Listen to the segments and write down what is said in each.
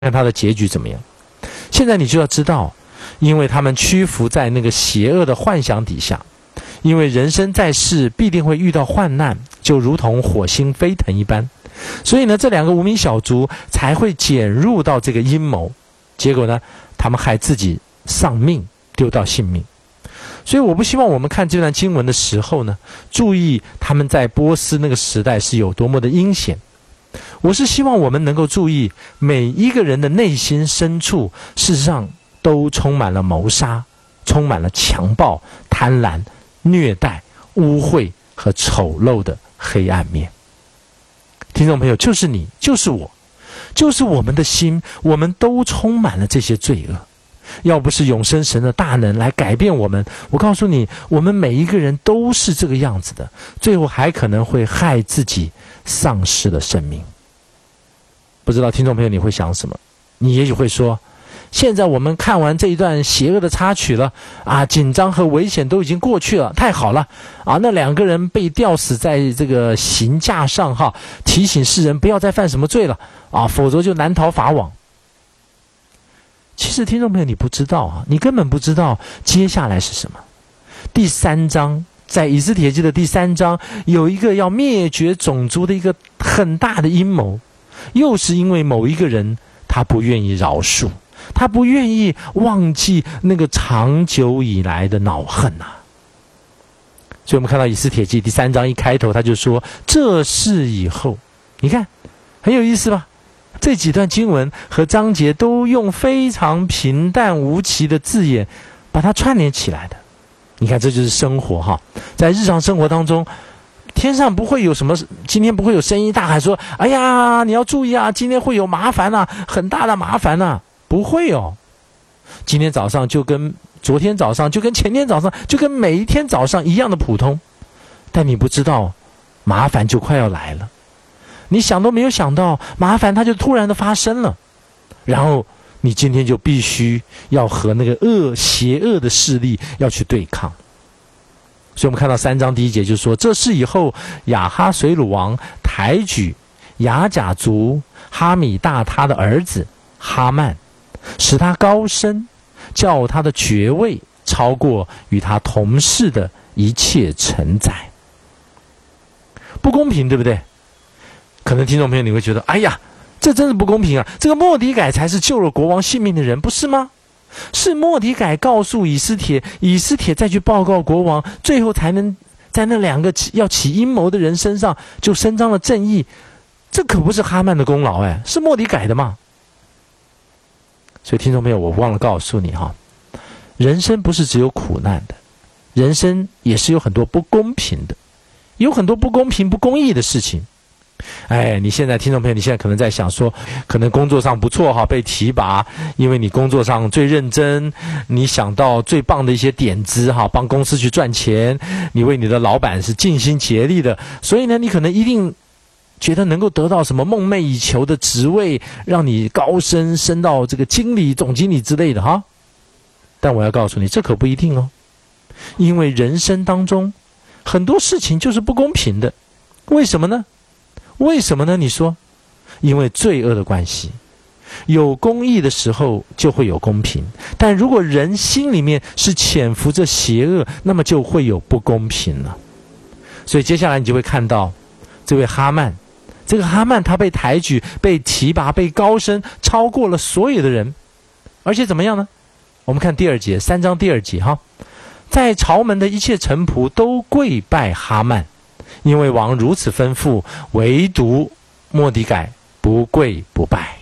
看他的结局怎么样。现在你就要知道，因为他们屈服在那个邪恶的幻想底下，因为人生在世必定会遇到患难，就如同火星飞腾一般，所以呢，这两个无名小卒才会卷入到这个阴谋，结果呢，他们害自己丧命，丢掉性命。所以我不希望我们看这段经文的时候呢，注意他们在波斯那个时代是有多么的阴险。我是希望我们能够注意每一个人的内心深处，事实上都充满了谋杀，充满了强暴、贪婪、虐待、污秽和丑陋的黑暗面。听众朋友，就是你，就是我，就是我们的心，我们都充满了这些罪恶。要不是永生神的大能来改变我们，我告诉你，我们每一个人都是这个样子的，最后还可能会害自己丧失了生命。不知道听众朋友你会想什么？你也许会说，现在我们看完这一段邪恶的插曲了啊，紧张和危险都已经过去了，太好了啊！那两个人被吊死在这个刑架上哈，提醒世人不要再犯什么罪了啊，否则就难逃法网。其实听众朋友，你不知道啊，你根本不知道接下来是什么。第3章，在以斯帖记的第3章，有一个要灭绝种族的一个很大的阴谋，又是因为某一个人他不愿意饶恕，他不愿意忘记那个长久以来的恼恨啊。所以我们看到以斯帖记第3章一开头，他就说这事以后，你看很有意思吧？这几段经文和章节都用非常平淡无奇的字眼把它串联起来的。你看，这就是生活哈，在日常生活当中，天上不会有什么，今天不会有声音大喊说，哎呀，你要注意啊，今天会有麻烦啊，很大的麻烦啊，不会哦。今天早上就跟昨天早上，就跟前天早上，就跟每一天早上一样的普通，但你不知道，麻烦就快要来了。你想都没有想到，麻烦它就突然的发生了，然后你今天就必须要和那个邪恶的势力要去对抗。所以我们看到3章第1节就说，这事以后，亚哈随鲁王抬举雅甲族哈米大他的儿子哈曼，使他高升，叫他的爵位超过与他同事的一切臣宰。不公平，对不对？可能听众朋友你会觉得，哎呀，这真是不公平啊！这个末底改才是救了国王性命的人，不是吗？是末底改告诉以斯帖，以斯帖再去报告国王，最后才能在那两个要起阴谋的人身上就伸张了正义。这可不是哈曼的功劳，是末底改的嘛。所以听众朋友，我忘了告诉你哈，人生不是只有苦难的，人生也是有很多不公平的，有很多不公平不公义的事情。你现在听众朋友，你现在可能在想说，可能工作上不错哈，被提拔，因为你工作上最认真，你想到最棒的一些点子哈，帮公司去赚钱，你为你的老板是尽心竭力的，所以呢，你可能一定觉得能够得到什么梦寐以求的职位，让你高升到这个经理、总经理之类的哈。但我要告诉你，这可不一定哦，因为人生当中很多事情就是不公平的。为什么呢？为什么呢？你说，因为罪恶的关系，有公义的时候就会有公平，但如果人心里面是潜伏着邪恶，那么就会有不公平了。所以接下来你就会看到这位哈曼，这个哈曼他被抬举、被提拔、被高升，超过了所有的人，而且怎么样呢？我们看第2节，3章第2节哈，在朝门的一切臣仆都跪拜哈曼，因为王如此吩咐，唯独末底改不跪不拜。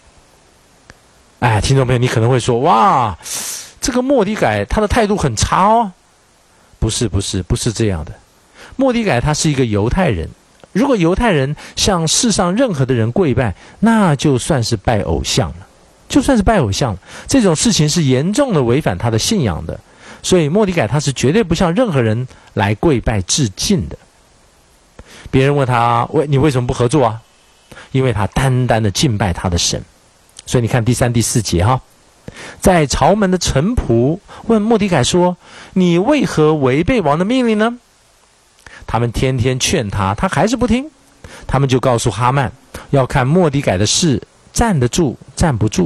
听众朋友，你可能会说，哇，这个末底改他的态度很差哦。不是这样的。末底改他是一个犹太人，如果犹太人向世上任何的人跪拜，那就算是拜偶像了，这种事情是严重的违反他的信仰的。所以末底改他是绝对不向任何人来跪拜致敬的。别人问他，你为什么不合作啊？因为他单单的敬拜他的神。所以你看第3、第4节哈，在朝门的臣仆问末底改说，你为何违背王的命令呢？他们天天劝他，他还是不听。他们就告诉哈曼，要看末底改的事站得住站不住，